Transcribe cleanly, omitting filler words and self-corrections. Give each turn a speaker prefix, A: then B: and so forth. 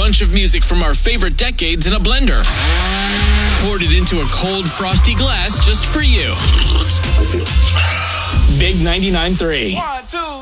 A: bunch of music from our favorite decades in a blender. Poured it into a cold, frosty glass just for you. Big 99.3. 1, 2,